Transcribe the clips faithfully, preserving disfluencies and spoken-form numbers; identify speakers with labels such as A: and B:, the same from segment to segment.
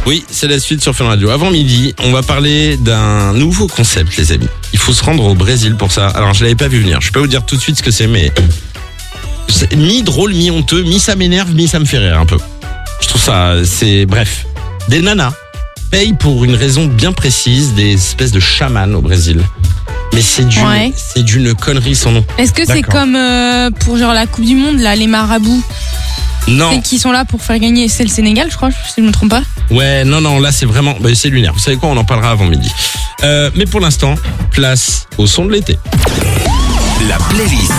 A: Oui, c'est la suite sur Fun Radio. Avant midi, on va parler d'un nouveau concept, les amis. Il faut se rendre au Brésil pour ça. Alors, je l'avais pas vu venir. Je peux vous dire tout de suite ce que c'est, mais c'est mi-drôle, mi-honteux, mi-ça m'énerve, mi-ça me fait rire un peu. Je trouve ça, c'est... Bref. Des nanas payent pour une raison bien précise des espèces de chamans au Brésil. Mais c'est d'une,
B: Ouais.
A: c'est d'une connerie sans nom.
B: Est-ce que c'est
C: D'accord.
B: comme euh, pour genre la Coupe du Monde, là, les marabouts
A: Non.
B: et qui sont là pour faire gagner? C'est le Sénégal, je crois, si je ne me trompe pas.
A: Ouais, non, non, là c'est vraiment... Bah, c'est lunaire. Vous savez quoi, on en parlera avant midi. Euh, mais pour l'instant, place au son de l'été.
D: La playlist.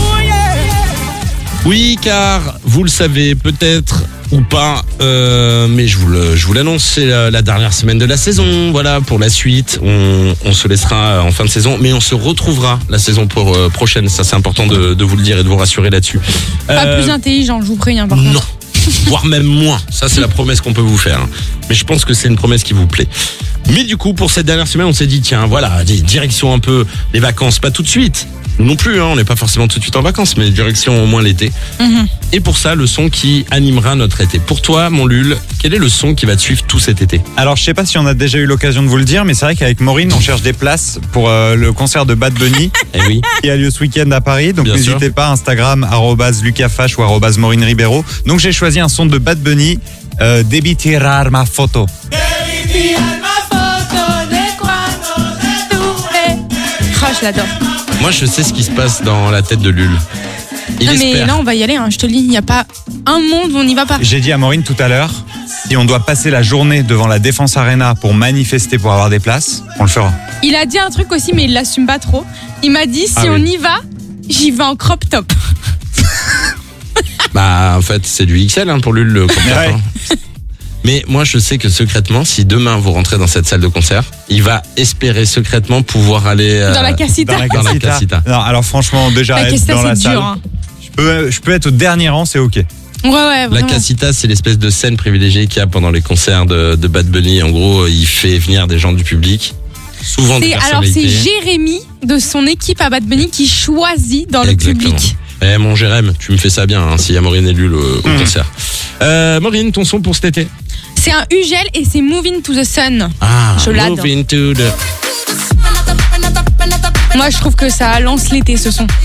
A: Oui, car vous le savez peut-être ou pas, euh, mais je vous, le, je vous l'annonce, c'est la, la dernière semaine de la saison. Voilà, pour la suite, on, on se laissera en fin de saison, mais on se retrouvera la saison pour, euh, prochaine. Ça, c'est important de, de vous le dire et de vous rassurer là-dessus.
B: Pas
A: Euh,
B: plus intelligent, je vous préviens par
A: Non,
B: contre.
A: voire même moins. Ça, c'est la promesse qu'on peut vous faire. Mais je pense que c'est une promesse qui vous plaît. Mais du coup, pour cette dernière semaine, on s'est dit, tiens, voilà, direction un peu les vacances, pas tout de suite. Nous non plus, hein, on n'est pas forcément tout de suite en vacances, mais direction au moins l'été.
B: Mhm.
A: Et pour ça, le son qui animera notre été. Pour toi, mon Lul, quel est le son qui va te suivre tout cet été?
C: Alors, je sais pas si on a déjà eu l'occasion de vous le dire, mais c'est vrai qu'avec Maureen, on cherche des places pour euh, le concert de Bad Bunny
A: Eh oui.
C: qui a lieu ce week-end à Paris. Donc,
A: Bien
C: n'hésitez
A: sûr.
C: pas, Instagram, arrobase lucafash ou arrobase Maureen Ribeiro. Donc, j'ai choisi un son de Bad Bunny, euh, Debi tirar ma photo.
B: Ah, je l'adore.
A: Moi, je sais ce qui se passe dans la tête de Lul. Il
B: Non, mais
A: espère.
B: là, on va y aller, hein, je te le dis, il n'y a pas un monde où on n'y va pas.
C: J'ai dit à Maureen tout à l'heure, si on doit passer la journée devant la Défense Arena pour manifester pour avoir des places, on le fera.
B: Il a dit un truc aussi, mais il l'assume pas trop. Il m'a dit, si
C: Ah
B: on
C: oui.
B: y va, j'y vais en crop top.
A: Bah, en fait, c'est du X L hein, pour Lul, le concert.
C: Ouais.
A: hein. Mais moi, je sais que secrètement, si demain vous rentrez dans cette salle de concert, il va espérer secrètement pouvoir aller euh,
B: Dans la casita.
C: Dans la
A: Dans la
C: casita.
A: casita.
C: Non, alors franchement, déjà
B: La
C: être
B: casita,
C: dans la
B: c'est
C: salle,
B: dur. Hein.
C: je, peux, je peux être au dernier rang, c'est ok.
B: Ouais, ouais,
A: La
B: vraiment.
A: casita, c'est l'espèce de scène privilégiée qu'il y a pendant les concerts de, de Bad Bunny. En gros, il fait venir des gens du public, souvent des
B: C'est- alors, c'est
A: personnalités.
B: Jérémy de son équipe à Bad Bunny qui choisit dans le
A: Exactement.
B: public.
A: Eh mon Jérém, tu me fais ça bien hein, s'il y a Maureen et Lul au, au
C: Mm.
A: concert. Euh, Maureen, ton son pour cet été?
B: C'est un Ugel et c'est Moving to the Sun.
A: Ah,
B: Je l'adore.
A: Move into the...
B: Moi, je trouve que ça lance l'été, ce son.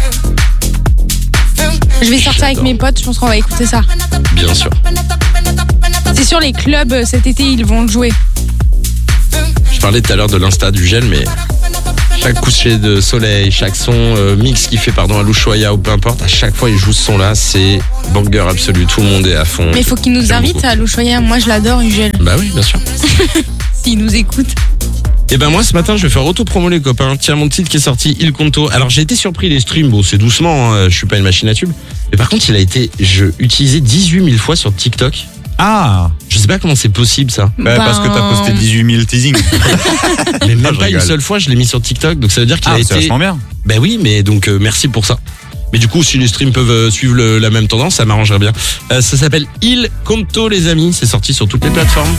B: Je vais sortir avec
A: J'adore.
B: mes potes, je pense qu'on va écouter ça.
A: Bien sûr.
B: C'est sûr, les clubs, euh, cet été, ils vont le jouer.
A: Je parlais tout à l'heure de l'Insta du gel, mais chaque coucher de soleil, chaque son euh, mix qu'il fait pardon, à l'Ushuaïa ou peu importe, à chaque fois il joue ce son-là, c'est banger absolu. Tout le monde est à fond.
B: Mais il faut qu'ils nous
A: J'aime
B: invitent
A: beaucoup.
B: à l'Ushuaïa. Moi, je l'adore, Ugel.
A: Bah oui, bien sûr.
B: S'ils nous écoutent.
A: Et ben moi ce matin je vais faire auto-promo les copains. Tiens mon titre qui est sorti Il Conto. Alors j'ai été surpris les streams, bon c'est doucement, hein, je suis pas une machine à tube. Mais par contre il a été je, utilisé dix-huit mille fois sur TikTok.
C: Ah,
A: Je sais pas comment c'est possible ça.
C: bah,
B: Ben,
C: parce que t'as posté dix-huit mille teasing.
A: Mais même
C: je
A: pas une
C: rigole.
A: seule fois je l'ai mis sur TikTok. Donc ça veut dire qu'il
C: Ah,
A: a
C: c'est
A: été...
C: vachement bien.
A: Ben oui mais donc euh, merci pour ça. Mais du coup si les streams peuvent euh, suivre le- la même tendance ça m'arrangerait bien. Euh, ça s'appelle Il Conto les amis. C'est sorti sur toutes les plateformes.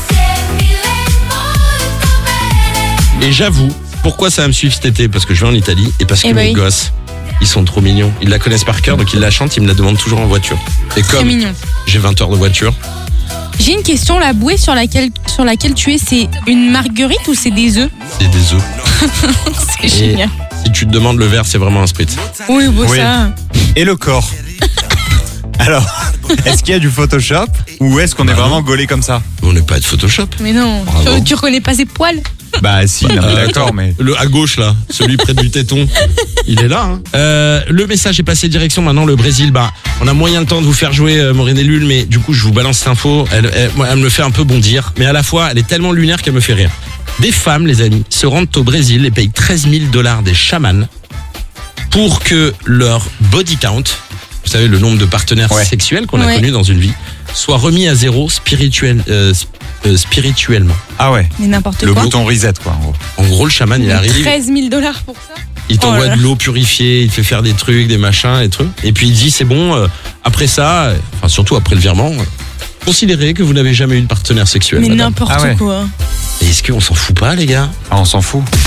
A: Et j'avoue, pourquoi ça va me suivre cet été? Parce que je vais en Italie et parce que
B: Eh ben
A: mes
B: oui.
A: gosses, ils sont trop mignons. Ils la connaissent par cœur, donc ils la chantent, ils me la demandent toujours en voiture. Et
B: C'est
A: comme
B: mignon.
A: j'ai vingt heures de voiture,
B: J'ai une question, la bouée sur laquelle, sur laquelle tu es, c'est une marguerite ou c'est des œufs?
A: c'est des œufs.
B: C'est
A: Et
B: génial.
A: si tu te demandes le verre, c'est vraiment un spritz.
B: Oui, bon,
C: Oui.
B: ça.
C: Et le corps. Alors, est-ce qu'il y a du Photoshop ou est-ce qu'on est
A: Bah
C: vraiment gaulé comme ça?
A: On n'est pas de Photoshop.
B: Mais non,
A: Bravo.
B: tu, tu reconnais pas ses poils?
C: Bah si, non, mais
A: Euh,
C: d'accord,
A: attends,
C: mais...
A: Le à gauche là, celui près du téton, il est là. Hein. Euh, le message est passé direction maintenant le Brésil. Bah, on a moyen de temps de vous faire jouer euh, Maureen et Lul, mais du coup je vous balance cette info. Elle, elle, moi, elle me fait un peu bondir, mais à la fois elle est tellement lunaire qu'elle me fait rire. Des femmes, les amis, se rendent au Brésil et payent treize mille dollars des chamans pour que leur body count, vous savez le nombre de partenaires
C: Ouais.
A: sexuels qu'on a
B: Ouais.
A: connus dans une vie, soit remis à zéro spirituel, euh, sp- euh, spirituellement.
C: Ah ouais,
B: Mais n'importe
C: le
B: quoi.
C: bouton reset quoi en gros.
A: En gros, le chaman il arrive.
B: treize mille dollars pour ça?
A: Il t'envoie
B: Oh là là.
A: de l'eau purifiée, il te fait faire des trucs, des machins, des trucs. Et puis il dit c'est bon, euh, après ça, euh, enfin surtout après le virement, euh, considérez que vous n'avez jamais eu de partenaire sexuel.
B: Mais
A: madame.
B: n'importe
C: Ah ouais.
B: quoi.
A: Et est-ce qu'on s'en fout pas les gars?
C: Ah, on s'en fout.